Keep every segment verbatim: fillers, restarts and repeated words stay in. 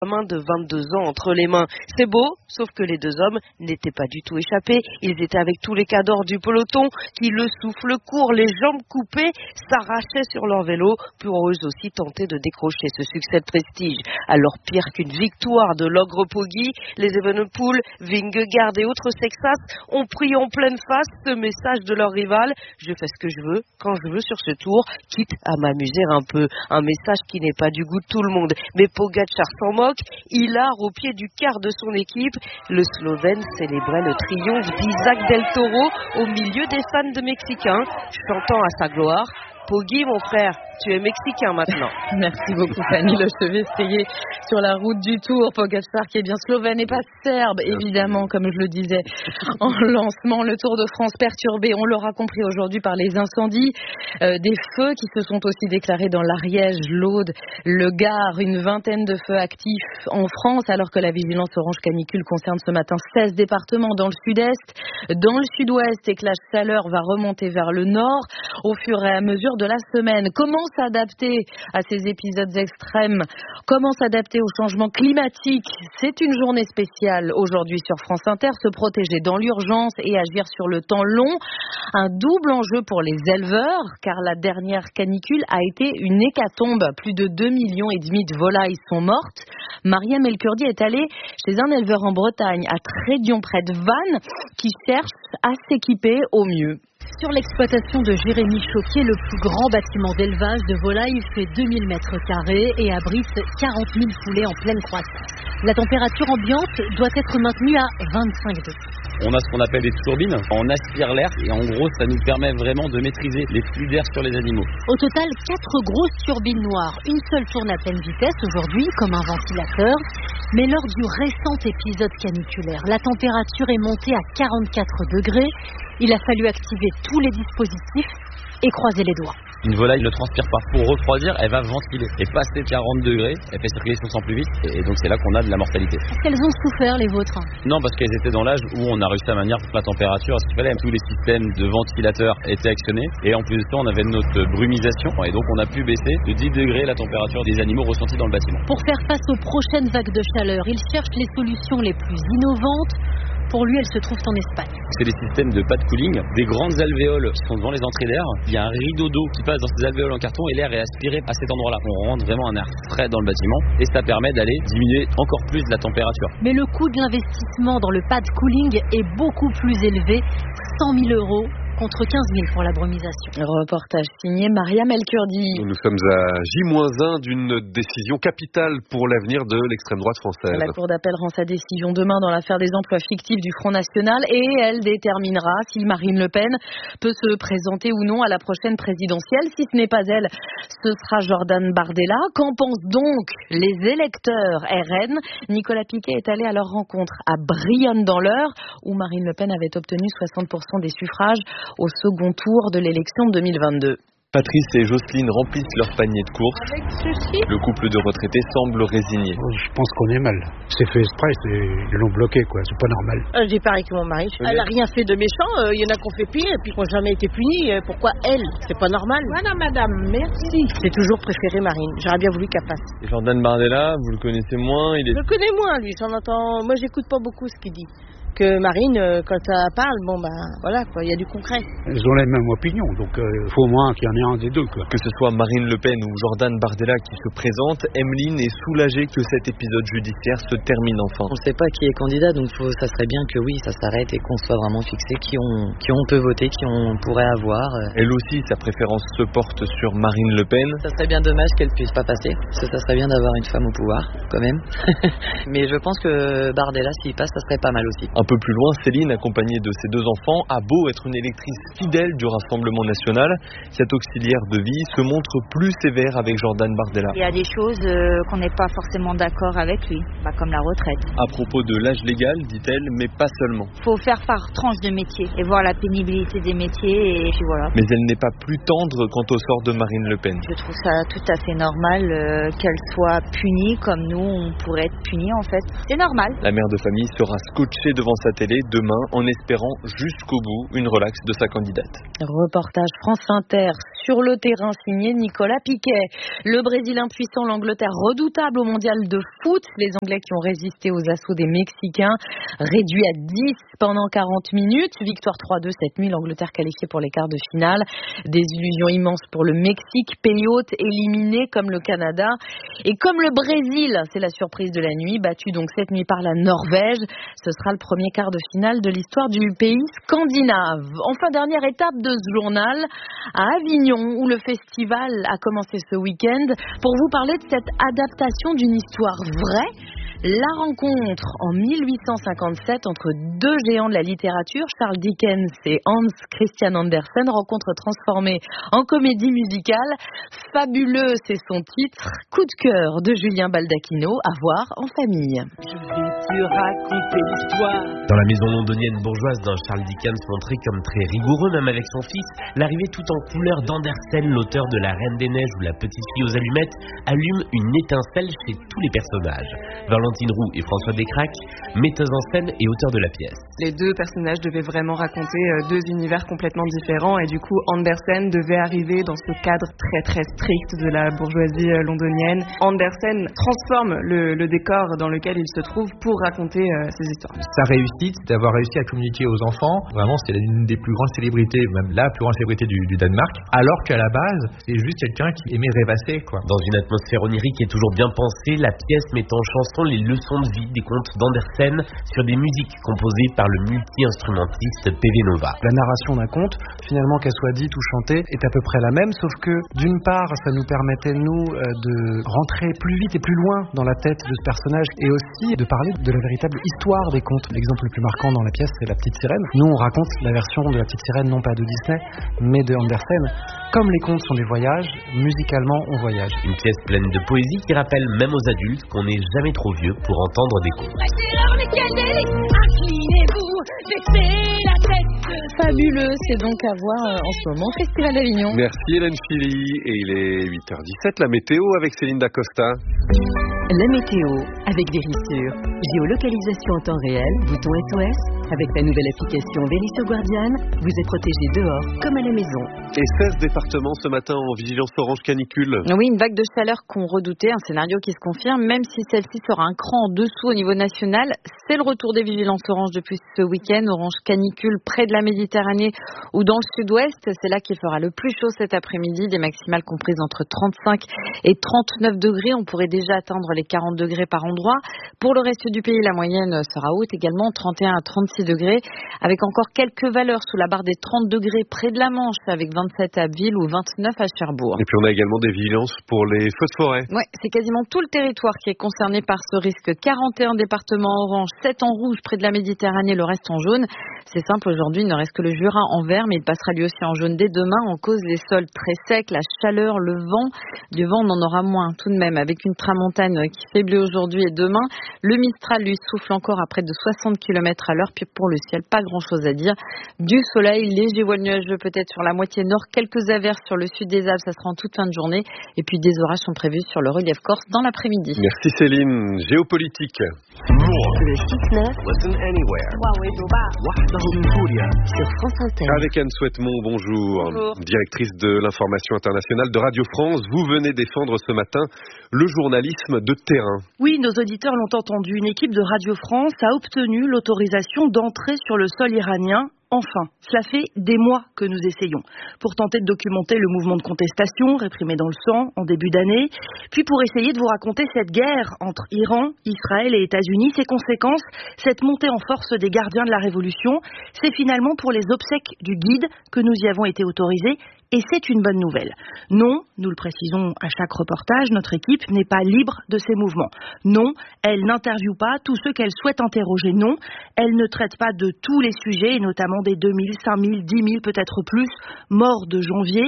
main de vingt-deux ans entre les mains. C'est beau, sauf que les deux hommes n'étaient pas du tout échappés. Ils étaient avec tous les cadors du peloton qui, le souffle court, les jambes coupées, s'arrachaient sur leur vélo pour eux aussi tenter de décrocher ce succès de prestige. Alors pire qu'une victoire de l'ogre Poggi, les Evenepoel, Vingegaard et autres Sexas ont pris en pleine face ce message de leur rival. Je fais ce que je veux, quand je veux sur ce tour, quitte à m'amuser un peu. Un message qui n'est pas du goût de tout le monde. Mais Pogačar s'en moque. Il a au pied du quart de son équipe. Le Slovène célébrait le triomphe d'Isaac Del Toro au milieu des fans de Mexicains, chantant à sa gloire: Poggi, mon frère, tu es mexicain maintenant. Merci beaucoup Fanny Le Chevet, sur la route du Tour. Pogačar qui est bien slovène et pas serbe, évidemment, comme je le disais en lancement. Le Tour de France perturbé, on l'aura compris aujourd'hui, par les incendies, euh, des feux qui se sont aussi déclarés dans l'Ariège, l'Aude, le Gard, une vingtaine de feux actifs en France, alors que la vigilance orange canicule concerne ce matin seize départements dans le sud-est, dans le sud-ouest, et que la chaleur va remonter vers le nord au fur et à mesure de la semaine. Comment s'adapter à ces épisodes extrêmes? Comment s'adapter au changement climatique? C'est une journée spéciale aujourd'hui sur France Inter. Se protéger dans l'urgence et agir sur le temps long. Un double enjeu pour les éleveurs, car la dernière canicule a été une hécatombe. Plus de deux millions et demi de volailles sont mortes. Mariam El Kurdi est allée chez un éleveur en Bretagne, à Trédion, près de Vannes, qui cherche à s'équiper au mieux. Sur l'exploitation de Jérémy Choquier, le plus grand bâtiment d'élevage de volailles fait deux mille mètres carrés et abrite quarante mille poulets en pleine croissance. La température ambiante doit être maintenue à vingt-cinq degrés. On a ce qu'on appelle des turbines, on aspire l'air et en gros ça nous permet vraiment de maîtriser les flux d'air sur les animaux. Au total, quatre grosses turbines noires. Une seule tourne à pleine vitesse aujourd'hui, comme un ventilateur. Mais lors du récent épisode caniculaire, la température est montée à quarante-quatre degrés. Il a fallu activer tous les dispositifs et croiser les doigts. Une volaille ne transpire pas. Pour refroidir, elle va ventiler. Et passer quarante degrés, elle fait circuler son sang plus vite. Et donc c'est là qu'on a de la mortalité. Est-ce qu'elles ont souffert, les vôtres? Non, parce qu'elles étaient dans l'âge où on a réussi à maintenir la température à ce qu'il fallait. Tous les systèmes de ventilateurs étaient actionnés. Et en plus de ça, on avait notre brumisation. Et donc on a pu baisser de dix degrés la température des animaux ressentis dans le bâtiment. Pour faire face aux prochaines vagues de chaleur, il cherche les solutions les plus innovantes. Pour lui, elles se trouvent en Espagne. C'est des systèmes de pad cooling, des grandes alvéoles qui sont devant les entrées d'air. Il y a un rideau d'eau qui passe dans ces alvéoles en carton et l'air est aspiré à cet endroit-là. On rentre vraiment un air frais dans le bâtiment et ça permet d'aller diminuer encore plus la température. Mais le coût de l'investissement dans le pad cooling est beaucoup plus élevé, cent mille euros. Contre quinze mille pour la brumisation. Reportage signé Mariam El Kurdi. Nous sommes à J moins un d'une décision capitale pour l'avenir de l'extrême droite française. La Cour d'appel rend sa décision demain dans l'affaire des emplois fictifs du Front National et elle déterminera si Marine Le Pen peut se présenter ou non à la prochaine présidentielle. Si ce n'est pas elle, ce sera Jordan Bardella. Qu'en pensent donc les électeurs R N? Nicolas Piquet est allé à leur rencontre à Brionne dans l'Eure, où Marine Le Pen avait obtenu soixante pour cent des suffrages au second tour de l'élection de deux mille vingt-deux. Patrice et Jocelyne remplissent leur panier de courses. Avec ceci, le couple de retraités semble résigné. Je pense qu'on est mal. C'est fait exprès, ils l'ont bloqué, quoi. C'est pas normal. euh, j'ai pareil que mon mari. Elle a rien fait de méchant. Il euh, y en a qui ont fait pire et puis qui n'ont jamais été punis. Euh, pourquoi elle? C'est pas normal. Voilà, madame, merci. J'ai toujours préféré Marine. J'aurais bien voulu qu'elle passe. Et Jordan Bardella, vous le connaissez moins. Il est... Je le connais moins, lui. S'en entend. Moi, j'écoute pas beaucoup ce qu'il dit. Que Marine, euh, quand elle parle, bon ben voilà quoi, il y a du concret. Ils ont les mêmes opinions, donc il euh, faut au moins qu'il y en ait un des deux, quoi. Que ce soit Marine Le Pen ou Jordan Bardella qui se présente, Emeline est soulagée que cet épisode judiciaire se termine enfin. On ne sait pas qui est candidat, donc faut, ça serait bien que oui, ça s'arrête et qu'on soit vraiment fixé qui on, qui on peut voter, qui on pourrait avoir. Elle aussi, sa préférence se porte sur Marine Le Pen. Ça serait bien dommage qu'elle puisse pas passer, parce que ça serait bien d'avoir une femme au pouvoir, quand même. Mais je pense que Bardella, s'il passe, ça serait pas mal aussi. Un peu plus loin, Céline, accompagnée de ses deux enfants, a beau être une électrice fidèle du Rassemblement national, cette auxiliaire de vie se montre plus sévère avec Jordan Bardella. Il y a des choses euh, qu'on n'est pas forcément d'accord avec lui, bah, comme la retraite. À propos de l'âge légal, dit-elle, mais pas seulement. Il faut faire par tranche de métier et voir la pénibilité des métiers et puis voilà. Mais elle n'est pas plus tendre quant au sort de Marine Le Pen. Je trouve ça tout à fait normal euh, qu'elle soit punie comme nous on pourrait être punis en fait. C'est normal. La mère de famille sera scotchée devant devant sa télé demain en espérant jusqu'au bout une relaxe de sa candidate. Reportage France Inter sur le terrain signé Nicolas Piquet. Le Brésil impuissant, l'Angleterre redoutable au mondial de foot. Les Anglais qui ont résisté aux assauts des Mexicains, réduits à dix pendant quarante minutes. Victoire trois deux cette nuit, l'Angleterre qualifiée pour les quarts de finale. Des illusions immenses pour le Mexique, pays hôte éliminé comme le Canada. Et comme le Brésil, c'est la surprise de la nuit, battu donc cette nuit par la Norvège. Ce sera le premier quart de finale de l'histoire du pays scandinave. Enfin, dernière étape de ce journal, à Avignon, où le festival a commencé ce week-end, pour vous parler de cette adaptation d'une histoire vraie. La rencontre en mille huit cent cinquante-sept entre deux géants de la littérature, Charles Dickens et Hans Christian Andersen, rencontre transformée en comédie musicale. Fabuleux, c'est son titre. Coup de cœur de Julien Baldacchino, à voir en famille. Je vais te raconter l'histoire. Dans la maison londonienne bourgeoise d'un Charles Dickens montré comme très rigoureux, même avec son fils, l'arrivée tout en couleur d'Andersen, l'auteur de La Reine des Neiges ou La Petite Fille aux Allumettes, allume une étincelle chez tous les personnages. Valentine Roux et François Descraques, metteurs en scène et auteurs de la pièce. Les deux personnages devaient vraiment raconter deux univers complètement différents et du coup Andersen devait arriver dans ce cadre très très strict de la bourgeoisie londonienne. Andersen transforme le, le décor dans lequel il se trouve pour raconter euh, ses histoires. Sa réussite, d'avoir réussi à communiquer aux enfants, vraiment c'est l'une des plus grandes célébrités, même la plus grande célébrité du, du Danemark, alors qu'à la base c'est juste quelqu'un qui aimait rêvasser, quoi. Dans une atmosphère onirique et toujours bien pensée, la pièce met en chanson les leçons de vie des contes d'Andersen sur des musiques composées par le multi-instrumentiste P V Nova. La narration d'un conte, finalement qu'elle soit dite ou chantée, est à peu près la même, sauf que d'une part ça nous permettait nous euh, de rentrer plus vite et plus loin dans la tête de ce personnage et aussi de parler de la véritable histoire des contes. L'exemple le plus marquant dans la pièce c'est La Petite Sirène. Nous on raconte la version de La Petite Sirène non pas de Disney mais de Andersen. Comme les contes sont des voyages, musicalement on voyage. Une pièce pleine de poésie qui rappelle même aux adultes qu'on n'est jamais trop vieux pour entendre des contes. Fabuleux, c'est donc à voir en ce moment au Festival d'Avignon. Merci Hélène Philly, et il est huit heures dix-sept, la météo avec Céline Dacosta. La météo avec Vérissure. Géolocalisation en temps réel, bouton S O S. Avec la nouvelle application Vérisso Guardian, vous êtes protégé dehors comme à la maison. Et seize départements ce matin en vigilance orange canicule. Oui, une vague de chaleur qu'on redoutait, un scénario qui se confirme, même si celle-ci sera un cran en dessous au niveau national. C'est le retour des vigilances orange depuis ce week-end. Orange canicule près de la Méditerranée ou dans le sud-ouest. C'est là qu'il fera le plus chaud cet après-midi. Des maximales comprises entre trente-cinq et trente-neuf degrés. On pourrait déjà atteindre les quarante degrés par endroit. Pour le reste du pays, la moyenne sera haute également, trente et un à trente-six degrés, avec encore quelques valeurs sous la barre des trente degrés près de la Manche, avec vingt-sept à Abbeville ou vingt-neuf à Cherbourg. Et puis on a également des vigilances pour les feux de forêt. Oui, c'est quasiment tout le territoire qui est concerné par ce risque. quarante et un départements orange, sept en rouge près de la Méditerranée, le reste en jaune. C'est simple, aujourd'hui, il ne reste que le Jura en vert, mais il passera lui aussi en jaune dès demain. En cause, les sols très secs, la chaleur, le vent. Du vent, on en aura moins tout de même, avec une tramontane qui faiblit aujourd'hui et demain. Le Mistral, lui, souffle encore à près de soixante kilomètres à l'heure. Puis pour le ciel, pas grand-chose à dire. Du soleil, léger voile nuageux peut-être sur la moitié nord, quelques averses sur le sud des Alpes, ça sera en toute fin de journée. Et puis des orages sont prévus sur le relief corse dans l'après-midi. Merci Céline. Géopolitique. Le six neuf. Wasn't anywhere. Sur France Inter. Avec Anne Souhaitemont, bonjour. Bonjour. Directrice de l'information internationale de Radio France. Vous venez défendre ce matin le journalisme de terrain. Oui, nos auditeurs l'ont entendu. Une équipe de Radio France a obtenu l'autorisation d'entrer sur le sol iranien. Enfin, cela fait des mois que nous essayons pour tenter de documenter le mouvement de contestation réprimé dans le sang en début d'année, puis pour essayer de vous raconter cette guerre entre Iran, Israël et États-Unis, ses conséquences, cette montée en force des gardiens de la révolution. C'est finalement pour les obsèques du guide que nous y avons été autorisés. Et c'est une bonne nouvelle. Non, nous le précisons à chaque reportage, notre équipe n'est pas libre de ces mouvements. Non, elle n'interviewe pas tous ceux qu'elle souhaite interroger. Non, elle ne traite pas de tous les sujets, et notamment des deux mille, cinq mille, dix mille, peut-être plus, morts de janvier.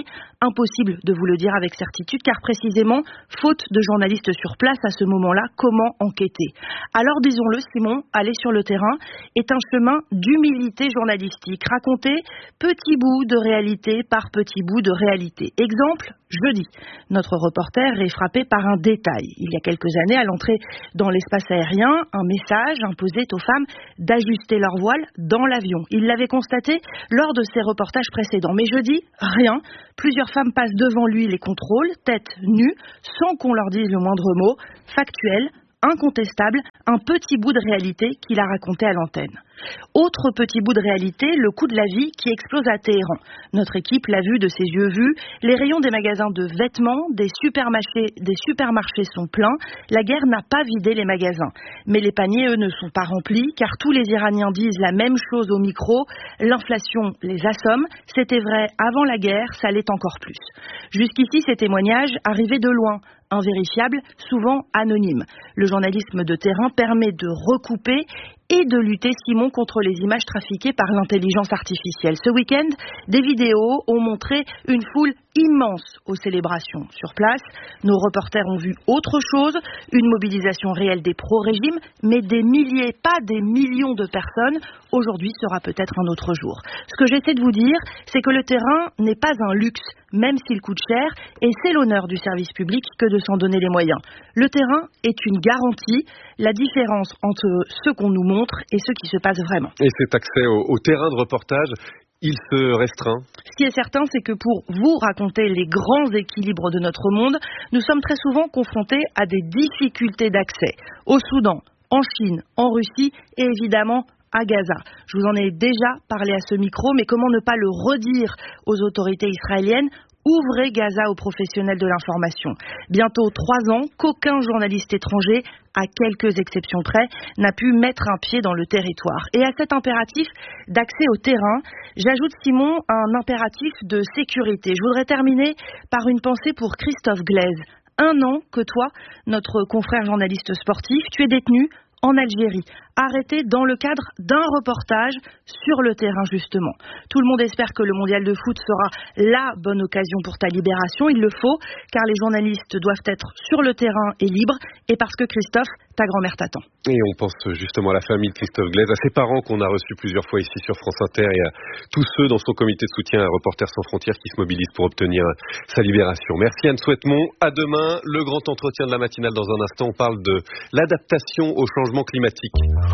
Impossible de vous le dire avec certitude, car précisément, faute de journalistes sur place à ce moment-là, comment enquêter? Alors disons-le, Simon, aller sur le terrain est un chemin d'humilité journalistique, raconter petit bout de réalité par petit bout de réalité. Exemple, jeudi, notre reporter est frappé par un détail. Il y a quelques années, à l'entrée dans l'espace aérien, un message imposait aux femmes d'ajuster leur voile dans l'avion. Il l'avait constaté lors de ses reportages précédents. Mais jeudi, rien. Plusieurs femmes passent devant lui les contrôles, tête nue, sans qu'on leur dise le moindre mot, factuel, incontestable, un petit bout de réalité qu'il a raconté à l'antenne. Autre petit bout de réalité, le coût de la vie qui explose à Téhéran. Notre équipe l'a vu de ses yeux vus, les rayons des magasins de vêtements, des supermarchés, des supermarchés sont pleins, la guerre n'a pas vidé les magasins. Mais les paniers, eux, ne sont pas remplis, car tous les Iraniens disent la même chose au micro, l'inflation les assomme, c'était vrai avant la guerre, ça l'est encore plus. Jusqu'ici, ces témoignages arrivaient de loin, invérifiables, souvent anonymes. Le journalisme de terrain permet de recouper et de lutter, Simon, contre les images trafiquées par l'intelligence artificielle. Ce week-end, des vidéos ont montré une foule immense aux célébrations. Sur place, nos reporters ont vu autre chose, une mobilisation réelle des pro-régimes, mais des milliers, pas des millions de personnes. Aujourd'hui sera peut-être un autre jour. Ce que j'essaie de vous dire, c'est que le terrain n'est pas un luxe, même s'il coûte cher, et c'est l'honneur du service public que de s'en donner les moyens. Le terrain est une garantie, la différence entre ce qu'on nous montre et ce qui se passe vraiment. Et cet accès au, au terrain de reportage, il se restreint. Ce qui est certain, c'est que pour vous raconter les grands équilibres de notre monde, nous sommes très souvent confrontés à des difficultés d'accès. Au Soudan, en Chine, en Russie et évidemment à Gaza. Je vous en ai déjà parlé à ce micro, mais comment ne pas le redire aux autorités israéliennes? Ouvrez Gaza aux professionnels de l'information. Bientôt trois ans qu'aucun journaliste étranger, à quelques exceptions près, n'a pu mettre un pied dans le territoire. Et à cet impératif d'accès au terrain, j'ajoute, Simon, un impératif de sécurité. Je voudrais terminer par une pensée pour Christophe Glaise. Un an que toi, notre confrère journaliste sportif, tu es détenu en Algérie, arrêté dans le cadre d'un reportage sur le terrain justement. Tout le monde espère que le mondial de foot sera la bonne occasion pour ta libération. Il le faut, car les journalistes doivent être sur le terrain et libres, et parce que Christophe, ta grand-mère t'attend. Et on pense justement à la famille de Christophe Glaise, à ses parents qu'on a reçus plusieurs fois ici sur France Inter, et à tous ceux dans son comité de soutien à Reporters sans frontières qui se mobilisent pour obtenir sa libération. Merci Anne Souhaitemont. À demain, le grand entretien de la matinale. Dans un instant, on parle de l'adaptation au changement climatique.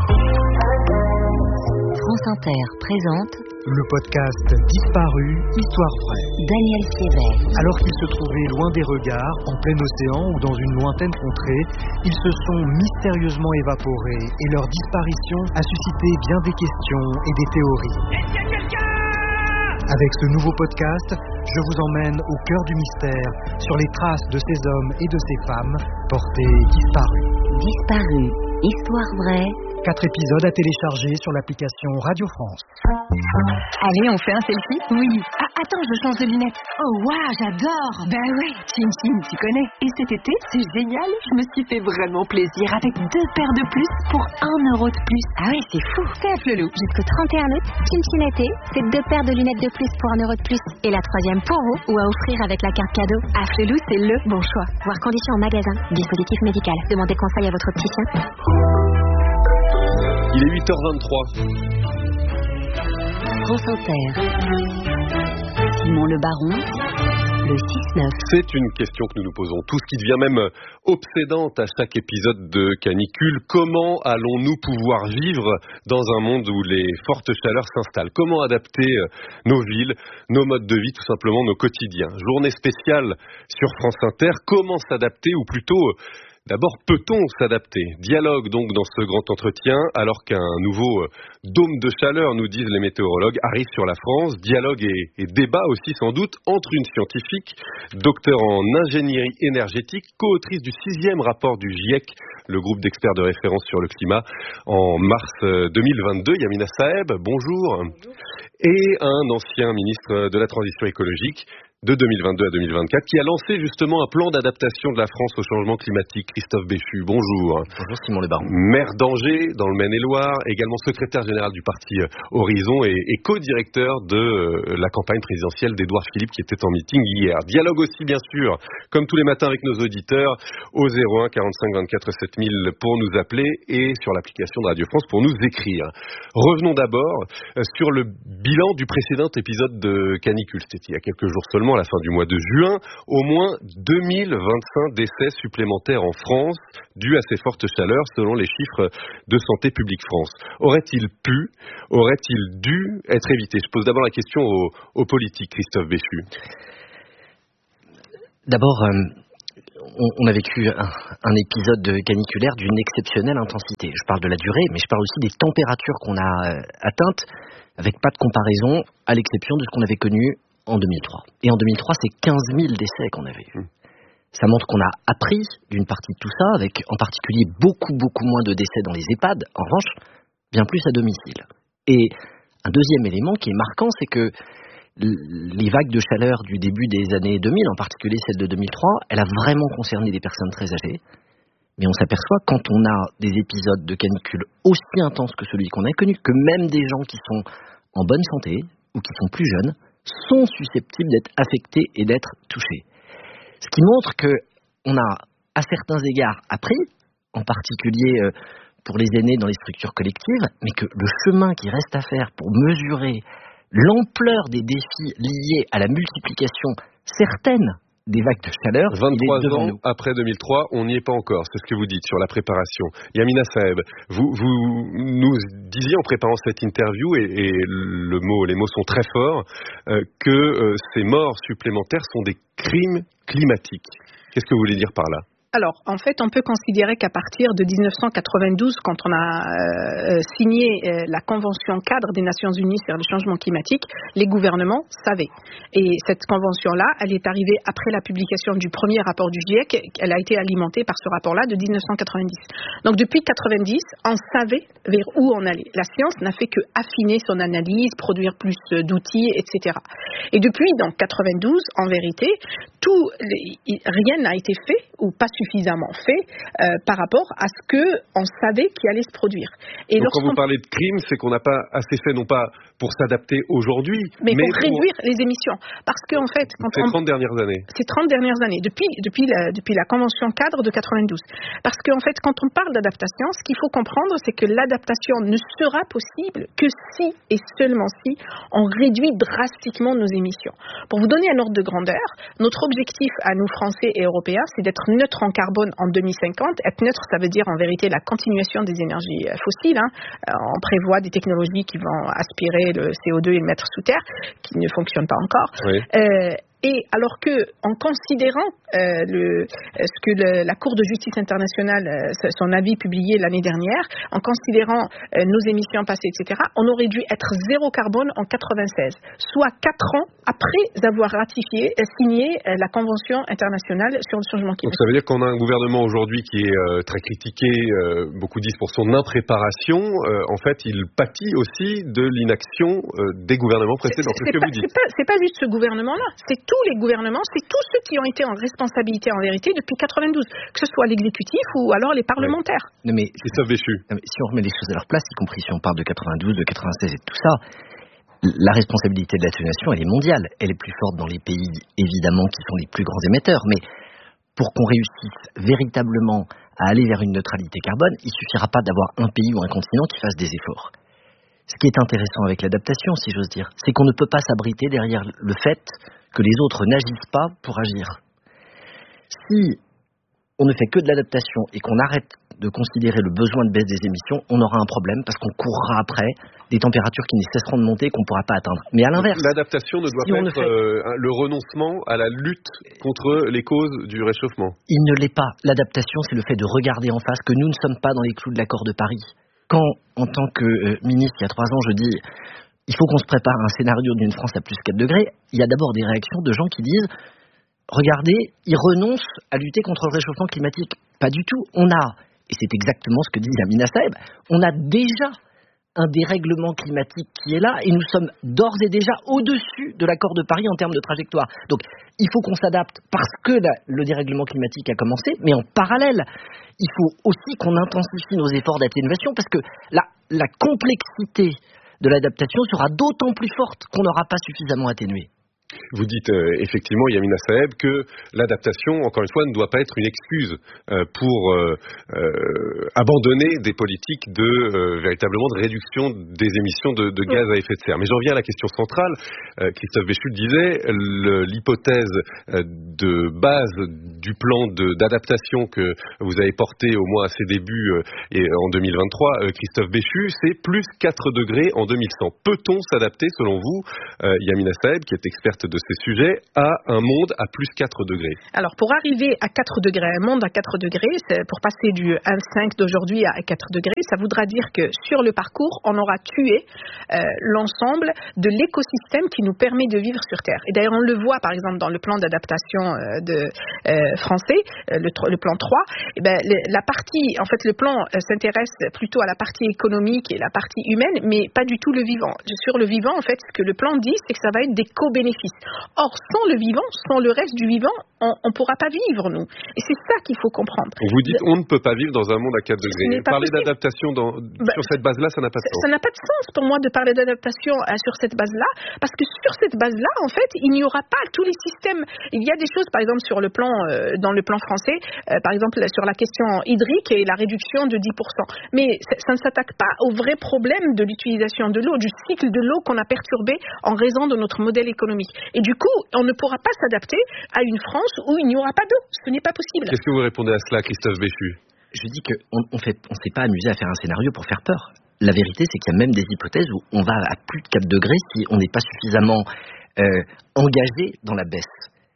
France Inter présente le podcast Disparu, Histoire vraie. Daniel Siebert. Alors qu'ils se trouvaient loin des regards, en plein océan ou dans une lointaine contrée, ils se sont mystérieusement évaporés et leur disparition a suscité bien des questions et des théories. Est-ce qu'il y a quelqu'un ? Avec ce nouveau podcast, je vous emmène au cœur du mystère, sur les traces de ces hommes et de ces femmes portés disparus. Disparus, Histoire vraie. Quatre épisodes à télécharger sur l'application Radio France. Allez, on fait un selfie? Oui. Ah, attends, je change de lunettes. Oh, waouh, j'adore. Ben ouais, Chin Chin, tu connais. Et cet été, c'est génial. Je me suis fait vraiment plaisir avec deux paires de plus pour un euro de plus. Ah ouais, c'est fou. C'est à Flelou. Jusqu'au trente et un août, Chin Chin été, c'est deux paires de lunettes de plus pour un euro de plus. Et la troisième pour vous, ou à offrir avec la carte cadeau. À Flelou, c'est le bon choix. Voir conditions en magasin. Dispositif médical. Demandez conseil à votre opticien. Il est huit heures vingt-trois. France Inter. Simon Le Baron, le six neuf. C'est une question que nous nous posons tous, qui devient même obsédante à chaque épisode de Canicule. Comment allons-nous pouvoir vivre dans un monde où les fortes chaleurs s'installent? Comment adapter nos villes, nos modes de vie, tout simplement nos quotidiens? Journée spéciale sur France Inter. Comment s'adapter, ou plutôt... D'abord, peut-on s'adapter? Dialogue donc dans ce grand entretien, alors qu'un nouveau dôme de chaleur, nous disent les météorologues, arrive sur la France. Dialogue et, et débat aussi sans doute entre une scientifique, docteur en ingénierie énergétique, co-autrice du sixième rapport du GIEC, le groupe d'experts de référence sur le climat, en mars deux mille vingt-deux. Yamina Saeb, bonjour. Bonjour. Et un ancien ministre de la Transition écologique, de deux mille vingt-deux à deux mille vingt-quatre, qui a lancé justement un plan d'adaptation de la France au changement climatique. Christophe Béchu, bonjour. Bonjour Simon Le Baron. Maire d'Angers, dans le Maine-et-Loire, également secrétaire général du parti Horizon et, et co-directeur de euh, la campagne présidentielle d'Édouard Philippe qui était en meeting hier. Dialogue aussi bien sûr, comme tous les matins avec nos auditeurs, au zéro un quarante-cinq vingt-quatre sept mille pour nous appeler et sur l'application de Radio France pour nous écrire. Revenons d'abord euh, sur le bilan du précédent épisode de canicule. C'était il y a quelques jours seulement, à la fin du mois de juin, au moins deux mille vingt-cinq décès supplémentaires en France dus à ces fortes chaleurs selon les chiffres de Santé publique France. Aurait-il pu, aurait-il dû être évité? Je pose d'abord la question aux, aux politiques, Christophe Béchu. D'abord, euh, on, on a vécu un, un épisode caniculaire d'une exceptionnelle intensité. Je parle de la durée, mais je parle aussi des températures qu'on a euh, atteintes, avec pas de comparaison, à l'exception de ce qu'on avait connu en deux mille trois. Et en deux mille trois, c'est quinze mille décès qu'on avait eu. Ça montre qu'on a appris d'une partie de tout ça, avec en particulier beaucoup, beaucoup moins de décès dans les EHPAD. En revanche, bien plus à domicile. Et un deuxième élément qui est marquant, c'est que les vagues de chaleur du début des années deux mille, en particulier celle de deux mille trois, elle a vraiment concerné des personnes très âgées. Mais on s'aperçoit, quand on a des épisodes de canicule aussi intenses que celui qu'on a connu, que même des gens qui sont en bonne santé ou qui sont plus jeunes sont susceptibles d'être affectés et d'être touchés. Ce qui montre qu'on a, à certains égards, appris, en particulier euh, pour les aînés dans les structures collectives, mais que le chemin qui reste à faire pour mesurer l'ampleur des défis liés à la multiplication certaine des vagues de chaleur, vingt-trois il est devant ans nous. Après deux mille trois, on n'y est pas encore, c'est ce que vous dites sur la préparation. Yamina Saeb, vous, vous nous disiez en préparant cette interview, et, et le mot, les mots sont très forts, euh, que euh, ces morts supplémentaires sont des crimes climatiques. Qu'est-ce que vous voulez dire par là ? Alors, en fait, on peut considérer qu'à partir de dix-neuf cent quatre-vingt-douze, quand on a euh, signé euh, la Convention cadre des Nations Unies sur le changement climatique, les gouvernements savaient. Et cette convention-là, elle est arrivée après la publication du premier rapport du GIEC. Elle a été alimentée par ce rapport-là de dix-neuf cent quatre-vingt-dix. Donc, depuis quatre-vingt-dix, on savait vers où on allait. La science n'a fait que affiner son analyse, produire plus d'outils, et cetera. Et depuis, donc, quatre-vingt-douze, en vérité, tout, les, rien n'a été fait, ou pas suffisamment fait euh, par rapport à ce qu'on savait qui allait se produire. Et donc quand vous parlez de crime, c'est qu'on n'a pas assez fait, non pas pour s'adapter aujourd'hui, mais, mais pour, pour réduire les émissions. Parce qu'en fait... Quand ces on... trente dernières années. Ces trente dernières années, depuis, depuis, la, depuis la Convention cadre de quatre-vingt-douze. Parce qu'en fait, quand on parle d'adaptation, ce qu'il faut comprendre, c'est que l'adaptation ne sera possible que si, et seulement si, on réduit drastiquement nos émissions. Pour vous donner un ordre de grandeur, notre objectif à nous, Français et Européens, c'est d'être neutre en carbone en deux mille cinquante. Être neutre, ça veut dire en vérité la continuation des énergies fossiles. Hein. On prévoit des technologies qui vont aspirer le C O deux et le mettre sous terre, qui ne fonctionnent pas encore. Oui. Euh, Et alors que, en considérant euh, le, ce que le, la Cour de justice internationale, euh, son avis publié l'année dernière, en considérant euh, nos émissions passées, et cetera, on aurait dû être zéro carbone en quatre-vingt-seize, soit quatre ans après avoir ratifié, euh, signé euh, la Convention internationale sur le changement climatique. Donc ça veut dire qu'on a un gouvernement aujourd'hui qui est euh, très critiqué, euh, beaucoup disent pour son impréparation. Euh, en fait, il pâtit aussi de l'inaction euh, des gouvernements précédents. C'est, c'est, c'est ce que pas, vous dites. C'est pas, c'est pas juste ce gouvernement-là, c'est tous les gouvernements, c'est tous ceux qui ont été en responsabilité en vérité depuis quatre-vingt-douze, que ce soit l'exécutif ou alors les parlementaires. Oui. Non mais, Christophe Béchu. Si on remet les choses à leur place, y compris si on parle de quatre-vingt-douze, de quatre-vingt-seize et de tout ça, la responsabilité de l'atténuation, elle est mondiale. Elle est plus forte dans les pays, évidemment, qui sont les plus grands émetteurs. Mais pour qu'on réussisse véritablement à aller vers une neutralité carbone, il ne suffira pas d'avoir un pays ou un continent qui fasse des efforts. Ce qui est intéressant avec l'adaptation, si j'ose dire, c'est qu'on ne peut pas s'abriter derrière le fait que les autres n'agissent pas pour agir. Si on ne fait que de l'adaptation et qu'on arrête de considérer le besoin de baisse des émissions, on aura un problème parce qu'on courra après des températures qui ne cesseront de monter et qu'on ne pourra pas atteindre. Mais à l'inverse... L'adaptation ne doit si pas être fait... euh, le renoncement à la lutte contre les causes du réchauffement. Il ne l'est pas. L'adaptation, c'est le fait de regarder en face que nous ne sommes pas dans les clous de l'accord de Paris. Quand, en tant que euh, ministre, il y a trois ans, je dis... il faut qu'on se prépare à un scénario d'une France à plus quatre degrés, il y a d'abord des réactions de gens qui disent « Regardez, ils renoncent à lutter contre le réchauffement climatique. » Pas du tout. On a, et c'est exactement ce que dit Yamina Saeb, on a déjà un dérèglement climatique qui est là et nous sommes d'ores et déjà au-dessus de l'accord de Paris en termes de trajectoire. Donc il faut qu'on s'adapte parce que la, le dérèglement climatique a commencé, mais en parallèle, il faut aussi qu'on intensifie nos efforts d'atténuation parce que la, la complexité de l'adaptation sera d'autant plus forte qu'on n'aura pas suffisamment atténué. Vous dites euh, effectivement, Yamina Saeb, que l'adaptation, encore une fois, ne doit pas être une excuse euh, pour euh, euh, abandonner des politiques de euh, véritablement de réduction des émissions de, de gaz à effet de serre. Mais j'en viens à la question centrale. Euh, Christophe Béchu disait, le, l'hypothèse euh, de base du plan de, d'adaptation que vous avez porté au moins à ses débuts euh, et en deux mille vingt-trois, euh, Christophe Béchu, c'est plus quatre degrés en deux mille cent. Peut-on s'adapter, selon vous, euh, Yamina Saeb, qui est experte de ces sujets, à un monde à plus quatre degrés? Alors, pour arriver à quatre degrés, un monde à quatre degrés, c'est pour passer du un virgule cinq d'aujourd'hui à quatre degrés, ça voudra dire que sur le parcours, on aura tué euh, l'ensemble de l'écosystème qui nous permet de vivre sur Terre. Et d'ailleurs, on le voit, par exemple, dans le plan d'adaptation euh, de, euh, français, euh, le, le plan trois, et ben, le, la partie, en fait, le plan euh, s'intéresse plutôt à la partie économique et la partie humaine, mais pas du tout le vivant. Sur le vivant, en fait, ce que le plan dit, c'est que ça va être des co-bénéfices. Or, sans le vivant, sans le reste du vivant, on ne pourra pas vivre, nous. Et c'est ça qu'il faut comprendre. Vous dites, on ne peut pas vivre dans un monde à quatre degrés. Parler possible. d'adaptation dans, bah, sur cette base-là, ça n'a pas de sens. Ça n'a pas de sens pour moi de parler d'adaptation euh, sur cette base-là, parce que sur cette base-là, en fait, il n'y aura pas tous les systèmes. Il y a des choses, par exemple, sur le plan, euh, dans le plan français, euh, par exemple, sur la question hydrique et la réduction de dix pour cent. Mais ça, ça ne s'attaque pas au vrai problème de l'utilisation de l'eau, du cycle de l'eau qu'on a perturbé en raison de notre modèle économique. Et du coup, on ne pourra pas s'adapter à une France où il n'y aura pas d'eau. Ce n'est pas possible. Qu'est-ce que vous répondez à cela, Christophe Béchu? Je dis qu'on on fait, on s'est pas amusé à faire un scénario pour faire peur. La vérité, c'est qu'il y a même des hypothèses où on va à plus de quatre degrés si on n'est pas suffisamment euh, engagé dans la baisse.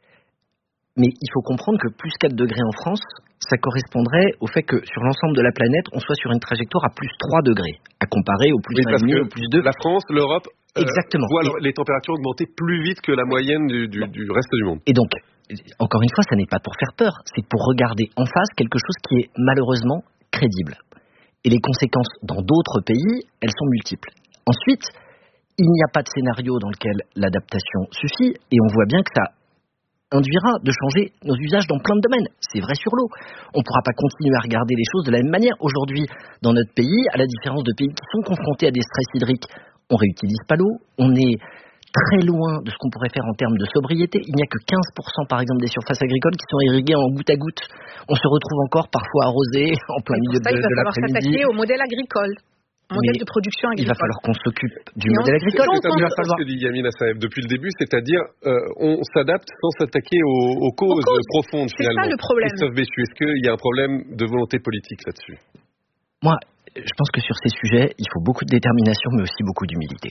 Mais il faut comprendre que plus quatre degrés en France, ça correspondrait au fait que sur l'ensemble de la planète, on soit sur une trajectoire à plus trois degrés, à comparer au plus oui, un virgule cinq, au plus deux. La France, l'Europe, Exactement. Euh, voit les températures augmenter plus vite que la moyenne du, du, du reste du monde. Et donc, encore une fois, ça n'est pas pour faire peur, c'est pour regarder en face quelque chose qui est malheureusement crédible. Et les conséquences dans d'autres pays, elles sont multiples. Ensuite, il n'y a pas de scénario dans lequel l'adaptation suffit, et on voit bien que ça induira de changer nos usages dans plein de domaines. C'est vrai sur l'eau. On ne pourra pas continuer à regarder les choses de la même manière. Aujourd'hui, dans notre pays, à la différence de pays qui sont confrontés à des stress hydriques, on réutilise pas l'eau, on est très loin de ce qu'on pourrait faire en termes de sobriété. Il n'y a que quinze pour cent par exemple des surfaces agricoles qui sont irriguées en goutte à goutte. On se retrouve encore parfois arrosé en plein milieu de, de l'après-midi. Il va falloir s'attaquer au modèle agricole. Modèle Mais de production agricole. Il va falloir qu'on s'occupe du non, modèle agricole. C'est ça, c'est ce que dit Yamina Saeb depuis le début, c'est-à-dire euh, on s'adapte sans s'attaquer aux, aux, causes, aux causes profondes finalement. C'est ça le problème. Christophe Béchu, est-ce qu'il y a un problème de volonté politique là-dessus? Moi, je pense que sur ces sujets, il faut beaucoup de détermination, mais aussi beaucoup d'humilité.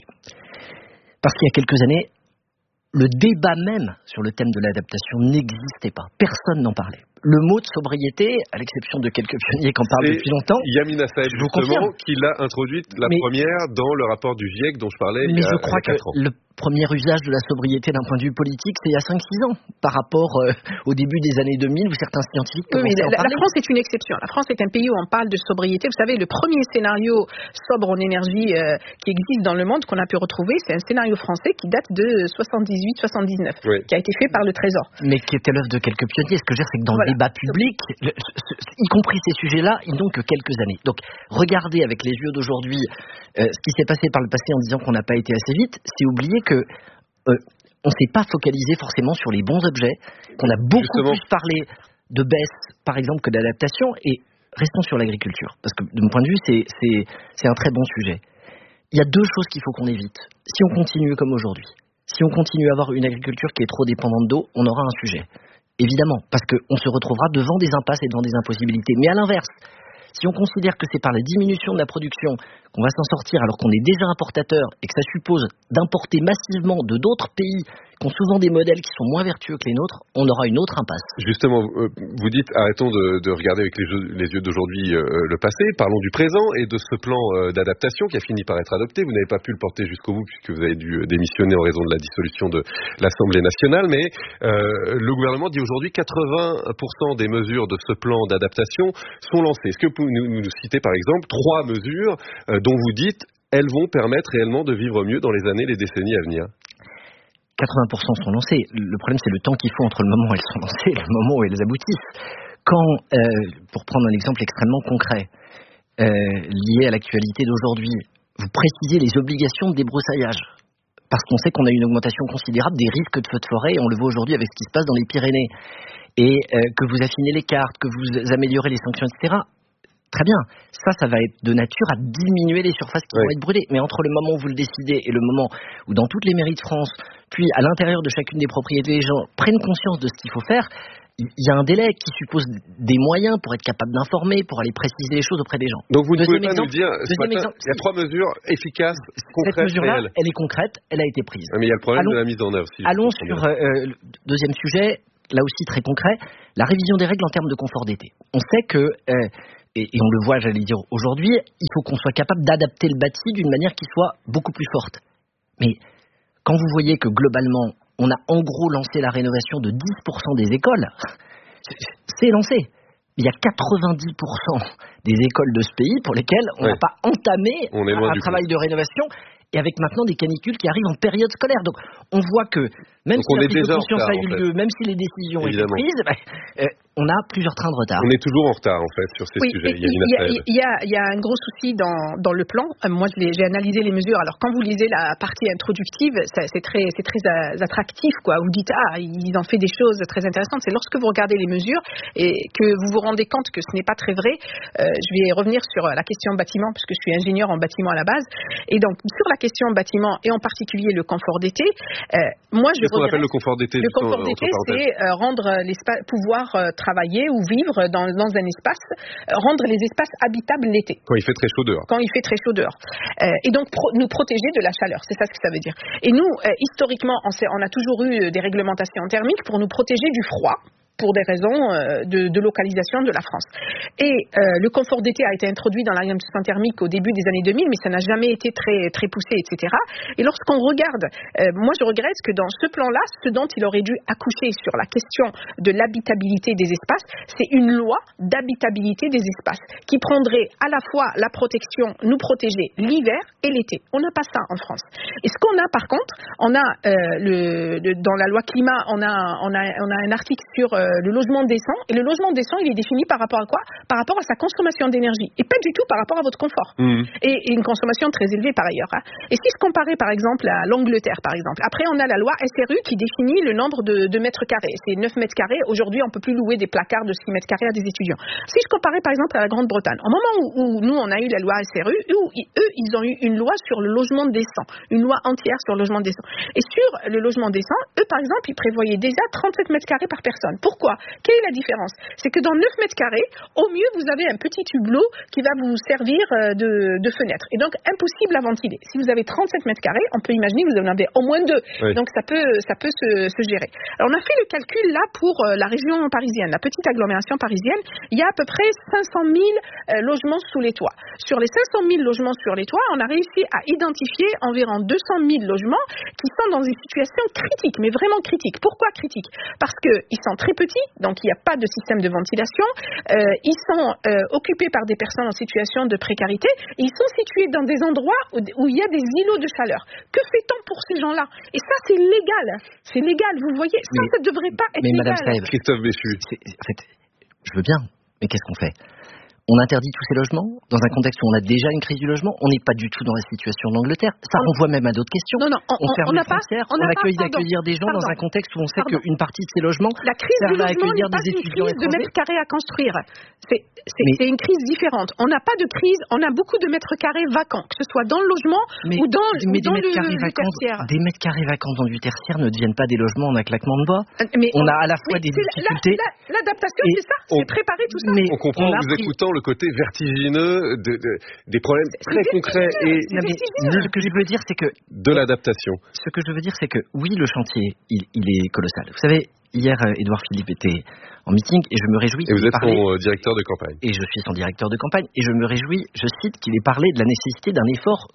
Parce qu'il y a quelques années, le débat même sur le thème de l'adaptation n'existait pas. Personne n'en parlait. Le mot de sobriété, à l'exception de quelques pionniers qui en parlent depuis longtemps, Yamina Saeb, justement, qui l'a introduite la mais, première dans le rapport du GIEC dont je parlais il y a je crois quatre ans. Le premier usage de la sobriété d'un point de vue politique, c'est il y a cinq six ans, par rapport euh, au début des années deux mille, où certains scientifiques oui, mais commençaient la, à en parler. La France est une exception. La France est un pays où on parle de sobriété. Vous savez, le premier scénario sobre en énergie euh, qui existe dans le monde, qu'on a pu retrouver, c'est un scénario français qui date de soixante-dix-huit soixante-dix-neuf, oui. qui a été fait par le Trésor. Mais qui était l'œuvre de quelques pionniers. Ce que je veux dire, c'est que dans voilà. le débat public, le, ce, y compris ces sujets-là, ils n'ont que quelques années. Donc, regardez avec les yeux d'aujourd'hui euh, ce qui s'est passé par le passé en disant qu'on n'a pas été assez vite, c'est oublier que Euh, on ne s'est pas focalisé forcément sur les bons objets, qu'on a beaucoup Justement. plus parlé de baisse, par exemple, que d'adaptation, et restons sur l'agriculture, parce que de mon point de vue, c'est, c'est, c'est un très bon sujet. Il y a deux choses qu'il faut qu'on évite. Si on continue comme aujourd'hui, si on continue à avoir une agriculture qui est trop dépendante d'eau, on aura un sujet. Évidemment, parce qu'on se retrouvera devant des impasses et devant des impossibilités. Mais à l'inverse, si on considère que c'est par la diminution de la production qu'on va s'en sortir alors qu'on est déjà importateur et que ça suppose d'importer massivement de d'autres pays qui ont souvent des modèles qui sont moins vertueux que les nôtres, on aura une autre impasse. Justement, vous dites arrêtons de, de regarder avec les, jeux, les yeux d'aujourd'hui euh, le passé, parlons du présent et de ce plan euh, d'adaptation qui a fini par être adopté. Vous n'avez pas pu le porter jusqu'au bout puisque vous avez dû démissionner en raison de la dissolution de l'Assemblée nationale, mais euh, le gouvernement dit aujourd'hui quatre-vingts pour cent des mesures de ce plan d'adaptation sont lancées. Est-ce que vous nous, nous citez par exemple trois mesures euh, dont vous dites elles vont permettre réellement de vivre mieux dans les années, les décennies à venir? quatre-vingts pour cent sont lancées. Le problème, c'est le temps qu'il faut entre le moment où elles sont lancées et le moment où elles aboutissent. Quand, euh, pour prendre un exemple extrêmement concret, euh, lié à l'actualité d'aujourd'hui, vous précisez les obligations de débroussaillage, parce qu'on sait qu'on a une augmentation considérable des risques de feux de forêt, et on le voit aujourd'hui avec ce qui se passe dans les Pyrénées, et euh, que vous affinez les cartes, que vous améliorez les sanctions, et cetera. Très bien, ça, ça va être de nature à diminuer les surfaces qui oui. vont être brûlées. Mais entre le moment où vous le décidez et le moment où dans toutes les mairies de France, puis à l'intérieur de chacune des propriétés, les gens prennent conscience de ce qu'il faut faire, il y a un délai qui suppose des moyens pour être capable d'informer, pour aller préciser les choses auprès des gens. Donc vous ne deuxième pouvez pas exemple, nous dire, ce matin, exemple, il y a trois mesures efficaces, concrètes, cette mesure-là, réelles. elle est concrète, elle a été prise. Mais il y a le problème allons, de la mise en œuvre. Si allons sur euh, le deuxième sujet, là aussi très concret, la révision des règles en termes de confort d'été. On sait que... Euh, Et, et on le voit, j'allais dire, aujourd'hui, il faut qu'on soit capable d'adapter le bâti d'une manière qui soit beaucoup plus forte. Mais quand vous voyez que globalement, on a en gros lancé la rénovation de dix pour cent des écoles, c'est lancé. Il y a quatre-vingt-dix pour cent des écoles de ce pays pour lesquelles on n'a ouais. pas entamé un, un travail de rénovation. Et avec maintenant des canicules qui arrivent en période scolaire. Donc on voit que même Donc si la prise de conscience a eu lieu, même si les décisions ont été prises, bah, euh, on a plusieurs trains de retard. On est toujours en retard en fait sur ces oui, sujets. Il y, a, il, y a, il y a un gros souci dans, dans le plan. Euh, moi j'ai analysé les mesures. Alors quand vous lisez la partie introductive, c'est très, c'est très attractif, quoi. Vous dites ah ils ont fait des choses très intéressantes. C'est lorsque vous regardez les mesures et que vous vous rendez compte que ce n'est pas très vrai. Euh, je vais revenir sur la question bâtiment puisque je suis ingénieur en bâtiment à la base. Et donc sur la question bâtiment et en particulier le confort d'été, euh, moi je Qu'est-ce qu'on appelle le confort d'été? Le confort d'été, c'est euh, rendre l'espace, pouvoir euh, travailler ou vivre dans, dans un espace, euh, rendre les espaces habitables l'été. Quand il fait très chaud dehors. Quand il fait très chaud dehors. Euh, et donc pro, nous protéger de la chaleur, c'est ça ce que ça veut dire. Et nous, euh, historiquement, on, on a toujours eu des réglementations thermiques pour nous protéger du froid, pour des raisons de, de localisation de la France. Et euh, le confort d'été a été introduit dans la réglementation thermique au début des années deux mille, mais ça n'a jamais été très, très poussé, et cetera. Et lorsqu'on regarde, euh, moi je regrette que dans ce plan-là, ce dont il aurait dû accoucher sur la question de l'habitabilité des espaces, c'est une loi d'habitabilité des espaces qui prendrait à la fois la protection, nous protéger l'hiver et l'été. On n'a pas ça en France. Et ce qu'on a par contre, on a euh, le, le, dans la loi climat, on a, on a, on a un article sur euh, le logement décent, et le logement décent il est défini par rapport à quoi? Par rapport à sa consommation d'énergie, et pas du tout par rapport à votre confort. Mmh. Et, et une consommation très élevée par ailleurs. Hein. Et si je comparais par exemple à l'Angleterre par exemple, après on a la loi S R U qui définit le nombre de, de mètres carrés, c'est neuf mètres carrés, aujourd'hui on peut plus louer des placards de six mètres carrés à des étudiants. Si je comparais par exemple à la Grande-Bretagne, au moment où, où nous on a eu la loi S R U, où, eux ils ont eu une loi sur le logement décent, une loi entière sur le logement décent. Et sur le logement décent, eux par exemple ils prévoyaient déjà trente-sept mètres carrés par personne. Pourquoi? Quelle est la différence? C'est que dans neuf mètres carrés, au mieux, vous avez un petit hublot qui va vous servir de, de fenêtre. Et donc, impossible à ventiler. Si vous avez trente-sept mètres carrés, on peut imaginer que vous en avez au moins deux. Oui. Donc, ça peut, ça peut se, se gérer. Alors, on a fait le calcul là pour la région parisienne, la petite agglomération parisienne. Il y a à peu près cinq cent mille euh, logements sous les toits. Sur les cinq cent mille logements sur les toits, on a réussi à identifier environ deux cent mille logements qui sont dans une situation critique, mais vraiment critique. Pourquoi critique? Parce qu'ils sont très petits, donc il n'y a pas de système de ventilation, euh, ils sont euh, occupés par des personnes en situation de précarité, et ils sont situés dans des endroits où, où il y a des îlots de chaleur. Que fait-on pour ces gens-là? Et ça, c'est légal. C'est légal, vous le voyez. Ça, mais, ça ne devrait pas être mais légal. Madame Saeb, Christophe Béchu. En fait, je veux bien, mais qu'est-ce qu'on fait? On interdit tous ces logements dans un contexte où on a déjà une crise du logement. On n'est pas du tout dans la situation d'Angleterre. Ça on... renvoie même à d'autres questions. Non, non, on, on ferme on les pas, frontières, on, on accueille pas, d'accueillir des gens pardon. dans un contexte où on sait Pardon. qu'une partie de ces logements la crise du logement accueillir n'est pas des une étudiants crise de étrangers. mètres carrés à construire. C'est, c'est, mais... c'est une crise différente. On n'a pas de crise, on a beaucoup de mètres carrés vacants, que ce soit dans le logement mais, ou dans, mais ou dans des le, le vacants, tertiaire. Des mètres carrés vacants dans du tertiaire ne deviennent pas des logements en un claquement de doigts. Mais on on, a à la fois des difficultés. La, la, l'adaptation, c'est ça, on, c'est préparer tout ça. Mais on comprend en vous pris... écoutant le côté vertigineux de, de, des problèmes très concrets et ce que je veux dire, c'est que de l'adaptation. Ce que je veux dire, c'est que oui, le chantier, il, il est colossal. Vous savez, hier, Édouard Philippe était en meeting et je me réjouis. Et vous êtes parlait, son directeur de campagne. Et je suis son directeur de campagne et je me réjouis, je cite, qu'il ait parlé de la nécessité d'un effort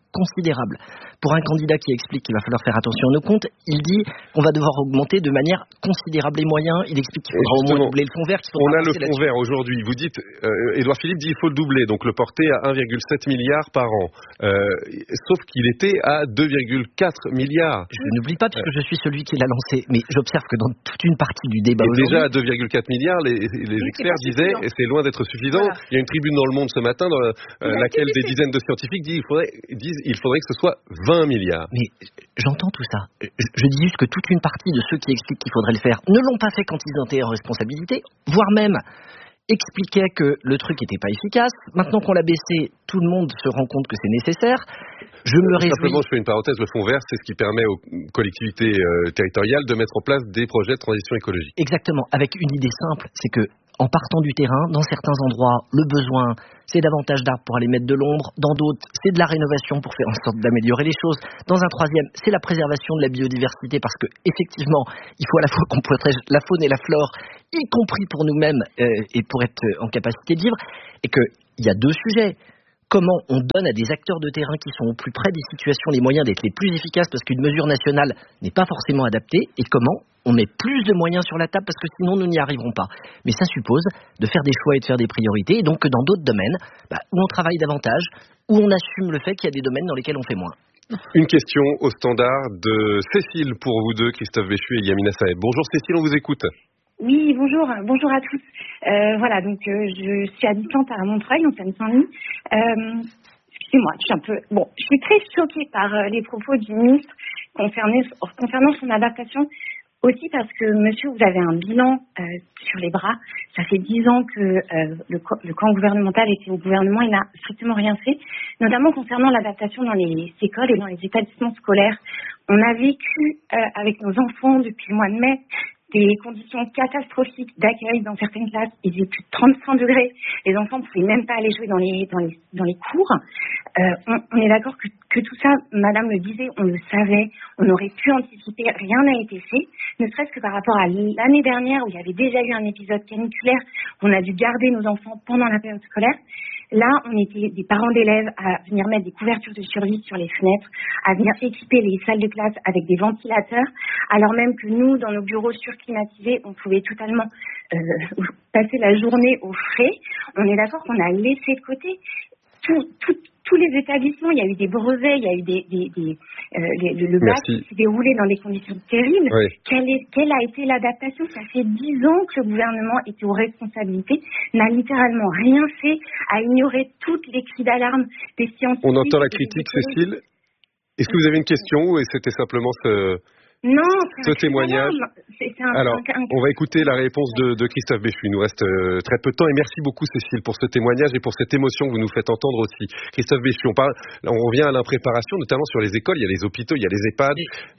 considérable. Pour un candidat qui explique qu'il va falloir faire attention à nos comptes, il dit qu'on va devoir augmenter de manière considérable les moyens. Il explique qu'il faudra au moins doubler le fonds vert. Qu'il on a le fonds vert aujourd'hui. Vous dites, euh, Édouard Philippe dit qu'il faut le doubler, donc le porter à un virgule sept milliard par an. Euh, sauf qu'il était à deux virgule quatre milliards. Je n'oublie pas, puisque je suis celui qui l'a lancé, mais j'observe que dans toute une partie du débat et aujourd'hui... déjà à deux virgule quatre milliards, les, les oui, experts disaient, et c'est loin d'être suffisant, voilà. Il y a une tribune dans Le Monde ce matin dans euh, laquelle des dizaines de scientifiques disent qu'il faudrait, disent, il faudrait que ce soit vingt milliards. Mais j'entends tout ça. Je dis juste que toute une partie de ceux qui expliquent qu'il faudrait le faire ne l'ont pas fait quand ils étaient en responsabilité, voire même expliquaient que le truc n'était pas efficace. Maintenant qu'on l'a baissé, tout le monde se rend compte que c'est nécessaire. Je me réjouis. Simplement, je fais une parenthèse, le fonds vert, c'est ce qui permet aux collectivités euh, territoriales de mettre en place des projets de transition écologique. Exactement, avec une idée simple, c'est que en partant du terrain, dans certains endroits, le besoin, c'est davantage d'arbres pour aller mettre de l'ombre. Dans d'autres, c'est de la rénovation pour faire en sorte d'améliorer les choses. Dans un troisième, c'est la préservation de la biodiversité parce que, effectivement, il faut à la fois qu'on protège la faune et la flore, y compris pour nous-mêmes euh, et pour être en capacité de vivre. Et qu'il y a deux sujets. Comment on donne à des acteurs de terrain qui sont au plus près des situations les moyens d'être les plus efficaces parce qu'une mesure nationale n'est pas forcément adaptée, et comment on met plus de moyens sur la table parce que sinon nous n'y arriverons pas. Mais ça suppose de faire des choix et de faire des priorités, et donc que dans d'autres domaines, bah, où on travaille davantage, où on assume le fait qu'il y a des domaines dans lesquels on fait moins. Une question au standard de Cécile pour vous deux, Christophe Béchu et Yamina Saeb. Bonjour Cécile, on vous écoute. Oui, bonjour, bonjour à tous. Euh, voilà, donc euh, je suis habitante à Montreuil, en Seine-Saint-Denis. Euh, excusez-moi, je suis un peu... Bon, je suis très choquée par euh, les propos du ministre concernant, concernant son adaptation. Aussi parce que, monsieur, vous avez un bilan euh, sur les bras. Ça fait dix ans que euh, le, le camp gouvernemental était au gouvernement. Il n'a strictement rien fait, notamment concernant l'adaptation dans les écoles et dans les établissements scolaires. On a vécu euh, avec nos enfants depuis le mois de mai des conditions catastrophiques d'accueil dans certaines classes. Il faisait plus de trente-cinq degrés. Les enfants ne pouvaient même pas aller jouer dans les, dans les, dans les cours. Euh, on, on est d'accord que, que tout ça, madame le disait, on le savait, on aurait pu anticiper, rien n'a été fait, ne serait-ce que par rapport à l'année dernière où il y avait déjà eu un épisode caniculaire, où on a dû garder nos enfants pendant la période scolaire. Là, on était des parents d'élèves à venir mettre des couvertures de survie sur les fenêtres, à venir équiper les salles de classe avec des ventilateurs, alors même que nous, dans nos bureaux surclimatisés, on pouvait totalement euh, passer la journée au frais. On est d'accord qu'on a laissé de côté tout, tout, tous les établissements. Il y a eu des brevets, il y a eu des, des, des euh, les, le, le bac qui s'est déroulé dans des conditions terribles. Oui. Quelle, est, quelle a été l'adaptation? Ça fait dix ans que le gouvernement était aux responsabilités, n'a littéralement rien fait, a ignoré toutes les cris d'alarme des scientifiques. On entend la critique, Cécile. Est-ce que vous avez une question ou c'était simplement ce... Non, ce témoignage. C'est un, Alors, un, un... on va écouter la réponse de, de Christophe Béchu. Il nous reste euh, très peu de temps et merci beaucoup Cécile pour ce témoignage et pour cette émotion que vous nous faites entendre aussi. Christophe Béchu, on parle, on revient à l'impréparation, notamment sur les écoles. Il y a les hôpitaux, il y a les EHPAD.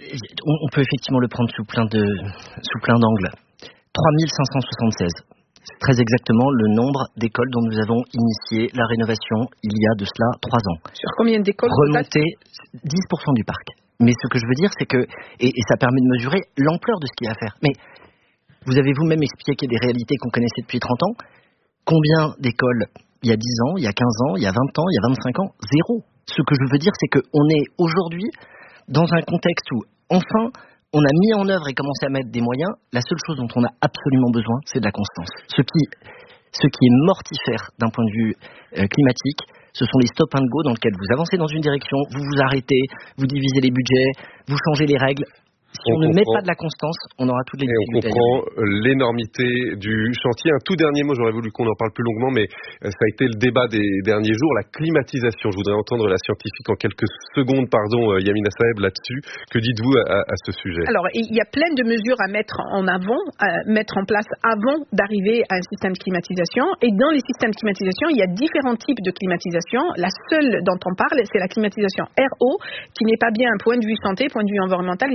On peut effectivement le prendre sous plein de, sous plein d'angles. trois mille cinq cent soixante-seize. C'est très exactement le nombre d'écoles dont nous avons initié la rénovation il y a de cela trois ans. Sur combien d'écoles? Remonter dix pour cent du parc. Mais ce que je veux dire, c'est que, et, et ça permet de mesurer l'ampleur de ce qu'il y a à faire. Mais vous avez vous-même expliqué des réalités qu'on connaissait depuis trente ans. Combien d'écoles il y a dix ans, il y a quinze ans, il y a vingt ans, il y a vingt-cinq ans? Zéro. Ce que je veux dire, c'est qu'on est aujourd'hui dans un contexte où, enfin, on a mis en œuvre et commencé à mettre des moyens. La seule chose dont on a absolument besoin, c'est de la constance. Ce qui, ce qui est mortifère d'un point de vue euh, climatique, ce sont les stop and go dans lesquels vous avancez dans une direction, vous vous arrêtez, vous divisez les budgets, vous changez les règles. Si on, on ne met pas de la constance, on aura toutes les difficultés. Et on comprend l'énormité du chantier. Un tout dernier mot, j'aurais voulu qu'on en parle plus longuement, mais ça a été le débat des derniers jours, la climatisation. Je voudrais entendre la scientifique en quelques secondes, pardon, Yamina Saeb, là-dessus. Que dites-vous à, à ce sujet? Alors, il y a plein de mesures à mettre en avant, à mettre en place avant d'arriver à un système de climatisation. Et dans les systèmes de climatisation, il y a différents types de climatisation. La seule dont on parle, c'est la climatisation R O, qui n'est pas bien un point de vue santé, point de vue environnemental, et cetera.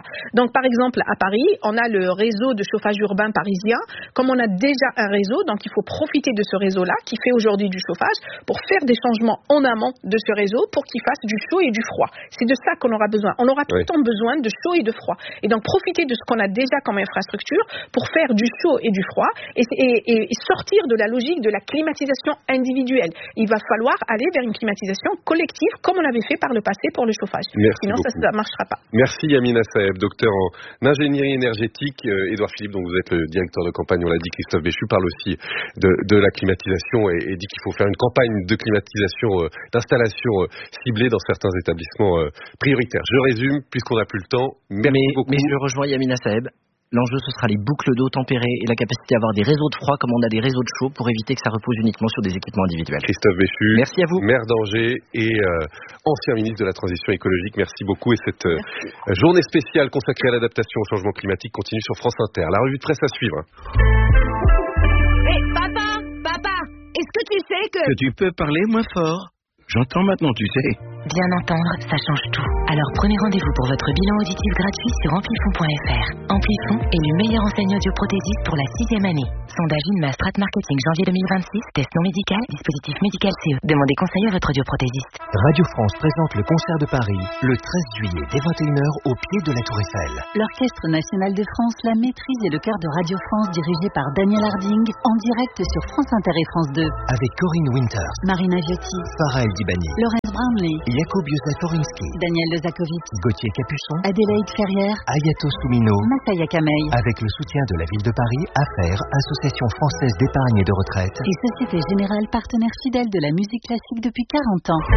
Donc, par exemple, à Paris, on a le réseau de chauffage urbain parisien. Comme on a déjà un réseau, donc il faut profiter de ce réseau-là qui fait aujourd'hui du chauffage pour faire des changements en amont de ce réseau pour qu'il fasse du chaud et du froid. C'est de ça qu'on aura besoin. On aura tout le temps besoin de chaud et de froid. Et donc, profiter de ce qu'on a déjà comme infrastructure pour faire du chaud et du froid et, et, et sortir de la logique de la climatisation individuelle. Il va falloir aller vers une climatisation collective comme on avait fait par le passé pour le chauffage. Merci Sinon, beaucoup. ça ne marchera pas. Merci Yamina Saeb, docteur en ingénierie énergétique. Euh, Édouard Philippe, dont vous êtes le directeur de campagne, on l'a dit. Christophe Béchu parle aussi de, de la climatisation et, et dit qu'il faut faire une campagne de climatisation, euh, d'installation euh, ciblée dans certains établissements euh, prioritaires. Je résume, puisqu'on n'a plus le temps. Merci mais, beaucoup. Mais je rejoins Yamina Saeb. L'enjeu, ce sera les boucles d'eau tempérées et la capacité à avoir des réseaux de froid comme on a des réseaux de chaud pour éviter que ça repose uniquement sur des équipements individuels. Christophe Béchu, merci à vous. Maire d'Angers et euh, ancien ministre de la Transition écologique. Merci beaucoup. Et cette euh, journée spéciale consacrée à l'adaptation au changement climatique continue sur France Inter. La revue de presse à suivre. Hé, hey, papa, papa, est-ce que tu sais que... Que tu peux parler moins fort. J'entends maintenant, tu sais. Bien entendre, ça change tout. Alors prenez rendez-vous pour votre bilan auditif gratuit sur amplifon point f r. Amplifon est le meilleur enseigne audioprothésiste pour la sixième année. Sondage INMA Strat Marketing janvier deux mille vingt-six. Test non médical, dispositif médical C E. Demandez conseil à votre audioprothésiste. Radio France présente le concert de Paris le treize juillet dès vingt et une heures au pied de la Tour Eiffel. L'Orchestre National de France, la maîtrise et le chœur de Radio France dirigé par Daniel Harding en direct sur France Inter et France deux. Avec Corinne Winters, Marina Jetti, Farah El Dibani, Laurence Brownlee, Jakub Józef-Oriński, Daniel Lezakovic, Gauthier Capuçon, Adélaïde Ferrière, Ayato Soumino, Masaya Kamei. Avec le soutien de la Ville de Paris, A F E R, Association française d'épargne et de retraite, et Société Générale, partenaire fidèle de la musique classique depuis quarante ans.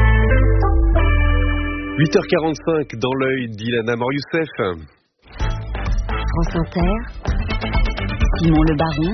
huit heures quarante-cinq dans l'œil d'Ilana Mor-Youssef. France Inter, Simon Le Baron,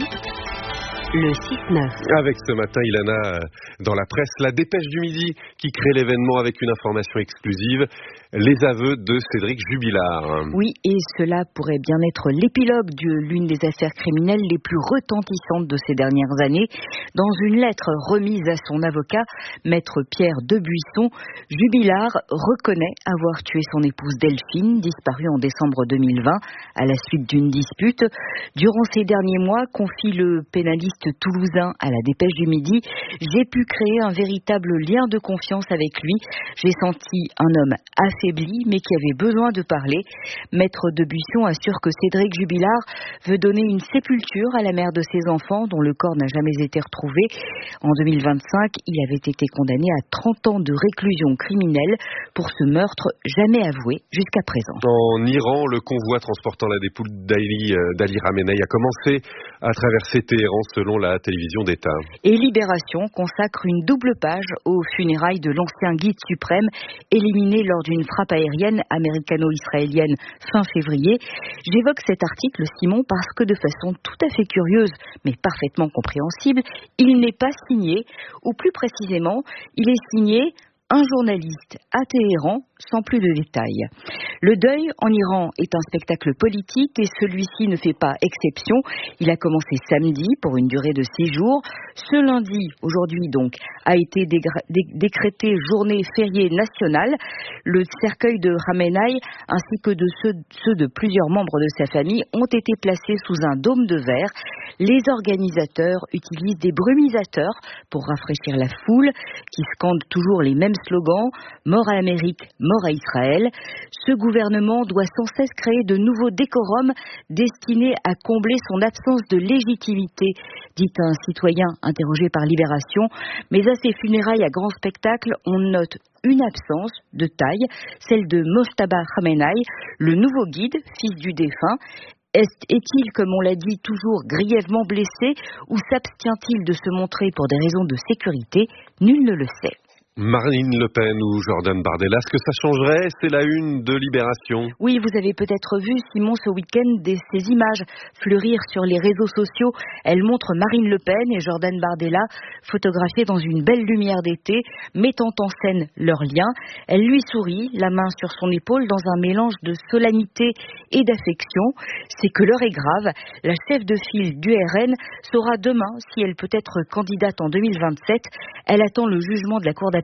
le six neuf. Avec ce matin, Ilana, dans la presse, la dépêche du midi qui crée l'événement avec une information exclusive, les aveux de Cédric Jubilard. Oui, et cela pourrait bien être l'épilogue de l'une des affaires criminelles les plus retentissantes de ces dernières années. Dans une lettre remise à son avocat, maître Pierre Debuisson, Jubilard reconnaît avoir tué son épouse Delphine, disparue en décembre deux mille vingt à la suite d'une dispute. Durant ces derniers mois, confie le pénaliste toulousain à la dépêche du midi, j'ai pu créer un véritable lien de confiance avec lui. J'ai senti un homme affaibli, mais qui avait besoin de parler. Maître Debuisson assure que Cédric Jubilard veut donner une sépulture à la mère de ses enfants, dont le corps n'a jamais été retrouvé. En deux mille vingt-cinq, il avait été condamné à trente ans de réclusion criminelle pour ce meurtre jamais avoué jusqu'à présent. En Iran, le convoi transportant la dépouille d'Ali, d'Ali Khamenei a commencé à traverser Téhéran selon la télévision d'État. Et Libération consacre une double page aux funérailles de l'ancien guide suprême éliminé lors d'une frappe aérienne américano-israélienne fin février. J'évoque cet article, Simon, parce que de façon tout à fait curieuse, mais parfaitement compréhensible, il n'est pas signé, ou plus précisément, il est signé un journaliste à Téhéran, sans plus de détails. Le deuil en Iran est un spectacle politique et celui-ci ne fait pas exception. Il a commencé samedi pour une durée de six jours. Ce lundi, aujourd'hui donc, a été dégra- dé- décrété journée fériée nationale. Le cercueil de Khamenei ainsi que de ceux, ceux de plusieurs membres de sa famille ont été placés sous un dôme de verre. Les organisateurs utilisent des brumisateurs pour rafraîchir la foule qui scande toujours les mêmes slogans « Mort à l'Amérique, mort à Israël ». Ce gouvernement doit sans cesse créer de nouveaux décorums destinés à combler son absence de légitimité, dit un citoyen interrogé par Libération. Mais à ces funérailles à grand spectacle, on note une absence de taille, celle de Mojtaba Khamenei, le nouveau guide, fils du défunt. Est-il, comme on l'a dit, toujours grièvement blessé ou s'abstient-il de se montrer pour des raisons de sécurité? Nul ne le sait. Marine Le Pen ou Jordan Bardella, est-ce que ça changerait? C'est la une de Libération. Oui, vous avez peut-être vu, Simon, ce week-end, des, ces images fleurir sur les réseaux sociaux. Elles montrent Marine Le Pen et Jordan Bardella photographiés dans une belle lumière d'été, mettant en scène leur lien. Elle lui sourit, la main sur son épaule, dans un mélange de solennité et d'affection. C'est que l'heure est grave. La chef de file du R N saura demain si elle peut être candidate en deux mille vingt-sept. Elle attend le jugement de la Cour d'appel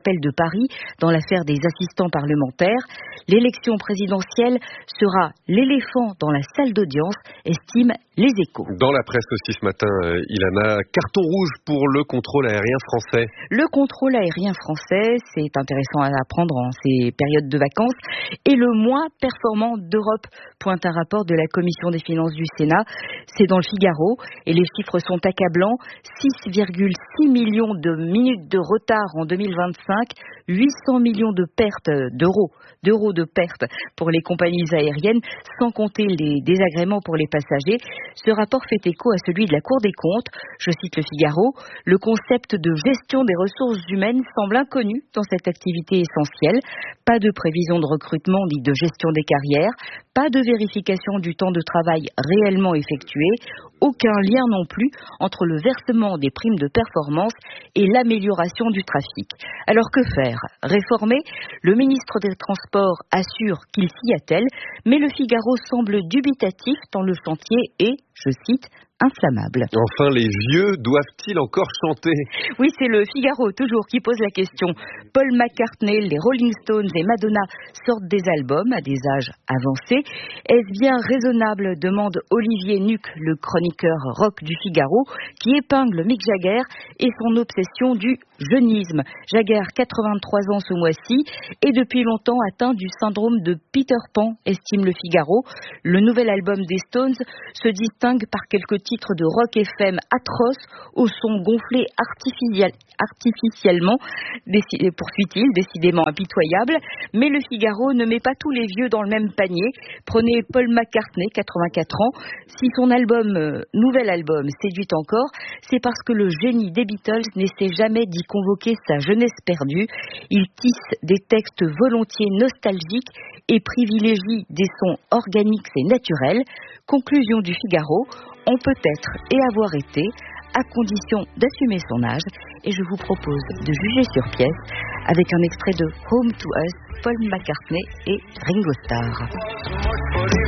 d'appel de Paris dans l'affaire des assistants parlementaires. L'élection présidentielle sera l'éléphant dans la salle d'audience, estiment les Échos. Dans la presse aussi ce matin, euh, Ilana, carton rouge pour le contrôle aérien français. Le contrôle aérien français, c'est intéressant à apprendre en ces périodes de vacances, est le moins performant d'Europe, pointe un rapport de la Commission des finances du Sénat. C'est dans le Figaro et les chiffres sont accablants. six virgule six millions de minutes de retard en deux mille vingt-cinq, huit cents millions de pertes d'euros, d'euros de pertes pour les compagnies aériennes, sans compter les désagréments pour les passagers. Ce rapport fait écho à celui de la Cour des comptes. Je cite le Figaro. Le concept de gestion des ressources humaines semble inconnu dans cette activité essentielle. Pas de prévision de recrutement ni de gestion des carrières. Pas de vérification du temps de travail réellement effectué. Aucun lien non plus entre le versement des primes de performance et l'amélioration du trafic. Alors que faire? Réformer? Le ministre des Transports assure qu'il s'y attelle, mais le Figaro semble dubitatif tant le chantier est, je cite, inflammable. Enfin, les vieux doivent-ils encore chanter? Oui, c'est le Figaro, toujours, qui pose la question. Paul McCartney, les Rolling Stones et Madonna sortent des albums à des âges avancés. Est-ce bien raisonnable, demande Olivier Nuc, le chroniqueur rock du Figaro, qui épingle Mick Jagger et son obsession du jeunisme. Jagger, quatre-vingt-trois ans ce mois-ci, et depuis longtemps atteint du syndrome de Peter Pan, estime le Figaro. Le nouvel album des Stones se distingue par quelques titres de rock F M atroces au son gonflé artificiel, artificiellement, décidé, poursuit-il, décidément impitoyable. Mais le Figaro ne met pas tous les vieux dans le même panier. Prenez Paul McCartney, quatre-vingt-quatre ans. Si son album, euh, nouvel album séduit encore, c'est parce que le génie des Beatles n'essaie jamais d'y convoquer sa jeunesse perdue. Il tisse des textes volontiers nostalgiques et privilégie des sons organiques et naturels. Conclusion du Figaro, on peut être et avoir été, à condition d'assumer son âge. Et je vous propose de juger sur pièce avec un extrait de Home to Us, Paul McCartney et Ringo Starr.